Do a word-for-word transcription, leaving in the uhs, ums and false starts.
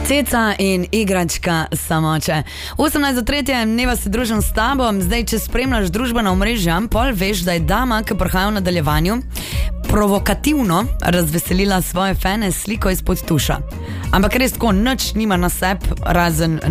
Ceca in igračka samoče. osemnajst do tretje, dneva se družim s tabo. Zdaj, če spremljaš družbena omrežja, pol veš, da je dama, ki prihaja v nadaljevanju, provokativno razveselila svoje fane s sliko izpod tuša. Ampak res tako, nič nima na sebi, razen